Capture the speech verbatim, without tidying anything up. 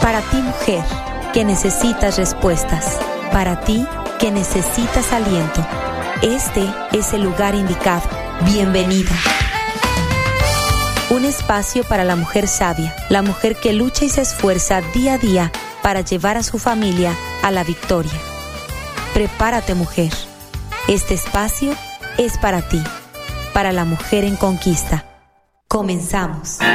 Para ti, mujer, que necesitas respuestas. Para ti, que necesitas aliento. Este es el lugar indicado. Bienvenida. Un espacio para la mujer sabia, la mujer que lucha y se esfuerza día a día para llevar a su familia a la victoria. Prepárate, mujer. Este espacio es para ti, para la mujer en conquista. Comenzamos.